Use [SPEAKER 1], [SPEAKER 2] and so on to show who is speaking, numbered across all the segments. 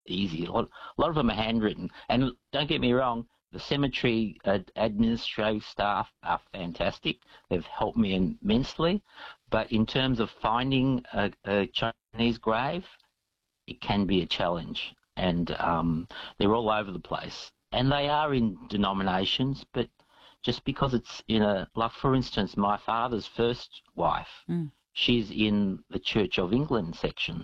[SPEAKER 1] easy. A lot of them are handwritten. And don't get me wrong, the cemetery administrative staff are fantastic. They've helped me immensely. But in terms of finding a Chinese grave, it can be a challenge. And they're all over the place. And they are in denominations, but just because it's in like for instance, my father's first wife, she's in the Church of England section.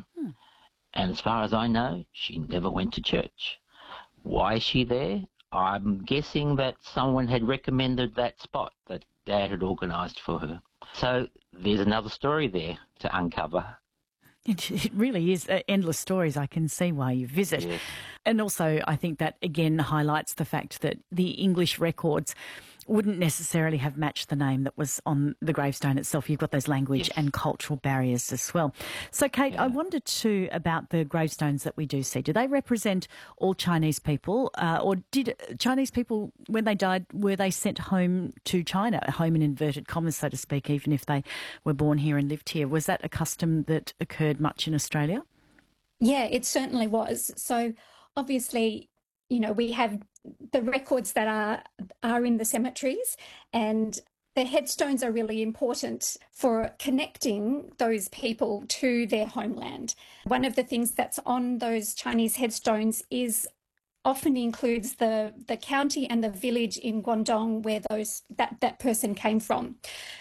[SPEAKER 1] And as far as I know, she never went to church. Why is she there? I'm guessing that someone had recommended that spot that Dad had organised for her. So there's another story there to uncover.
[SPEAKER 2] It really is endless stories. I can see why you visit.
[SPEAKER 1] Yes.
[SPEAKER 2] And also I think that again highlights the fact that the English records wouldn't necessarily have matched the name that was on the gravestone itself. You've got those language and cultural barriers as well. So, Kate, I wondered too about the gravestones that we do see. Do they represent all Chinese people, or did Chinese people, when they died, were they sent home to China, home in inverted commas, so to speak, even if they were born here and lived here? Was that a custom that occurred much in Australia?
[SPEAKER 3] Yeah, it certainly was. So, obviously, you know, we have the records that are in the cemeteries, and the headstones are really important for connecting those people to their homeland. One of the things that's on those Chinese headstones is often includes the county and the village in Guangdong where that person came from.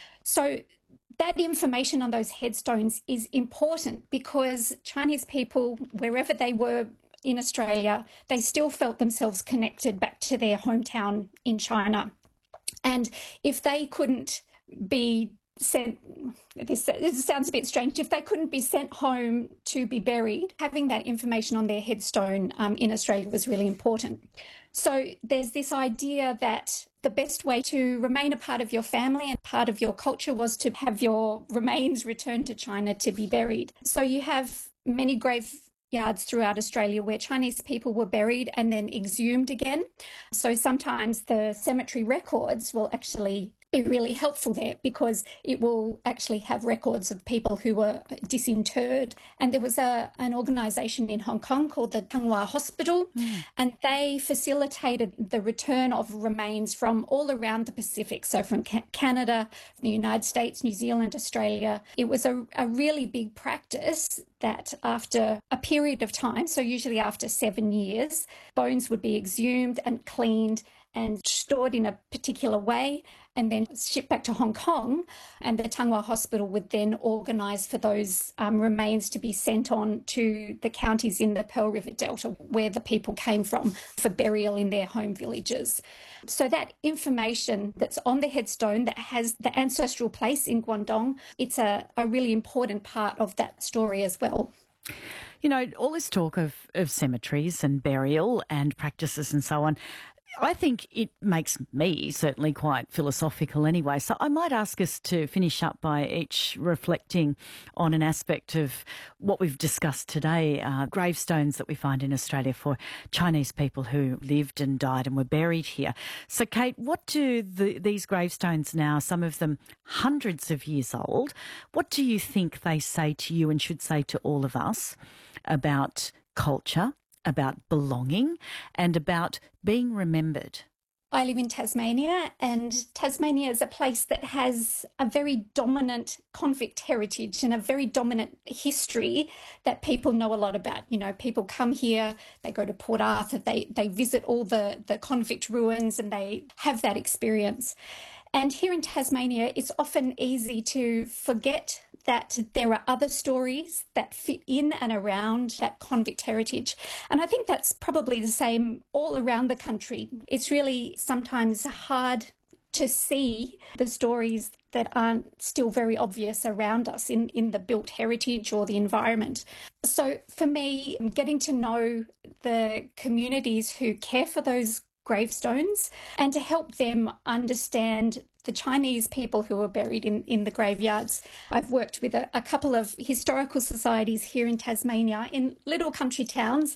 [SPEAKER 3] So that information on those headstones is important because Chinese people, wherever they were in Australia, they still felt themselves connected back to their hometown in China. And if they couldn't be sent, this sounds a bit strange, if they couldn't be sent home to be buried, having that information on their headstone in Australia was really important. So there's this idea that the best way to remain a part of your family and part of your culture was to have your remains returned to China to be buried. So you have many graveyards throughout Australia where Chinese people were buried and then exhumed again. So sometimes the cemetery records will actually be really helpful there because it will actually have records of people who were disinterred. And there was an organisation in Hong Kong called the Tsinghua Hospital, and they facilitated the return of remains from all around the Pacific, so from Canada, the United States, New Zealand, Australia. It was a really big practice that after a period of time, so usually after 7 years, bones would be exhumed and cleaned and stored in a particular way and then shipped back to Hong Kong. And the Tsinghua Hospital would then organise for those remains to be sent on to the counties in the Pearl River Delta where the people came from for burial in their home villages. So that information that's on the headstone that has the ancestral place in Guangdong, it's a really important part of that story as well.
[SPEAKER 2] You know, all this talk of cemeteries and burial and practices and so on, I think it makes me certainly quite philosophical anyway. So I might ask us to finish up by each reflecting on an aspect of what we've discussed today, gravestones that we find in Australia for Chinese people who lived and died and were buried here. So, Kate, what do these gravestones now, some of them hundreds of years old, what do you think they say to you and should say to all of us about culture, about belonging, and about being remembered?
[SPEAKER 3] I live in Tasmania, and Tasmania is a place that has a very dominant convict heritage and a very dominant history that people know a lot about. You know, people come here, they go to Port Arthur, they visit all the convict ruins and they have that experience. And here in Tasmania, it's often easy to forget that there are other stories that fit in and around that convict heritage. And I think that's probably the same all around the country. It's really sometimes hard to see the stories that aren't still very obvious around us in the built heritage or the environment. So for me, getting to know the communities who care for those gravestones and to help them understand the Chinese people who are buried in the graveyards. I've worked with a couple of historical societies here in Tasmania in little country towns,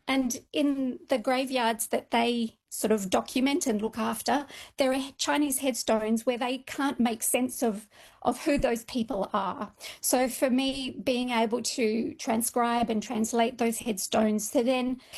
[SPEAKER 3] And in the graveyards that they sort of document and look after, there are Chinese headstones where they can't make sense of who those people are. So for me, being able to transcribe and translate those headstones to then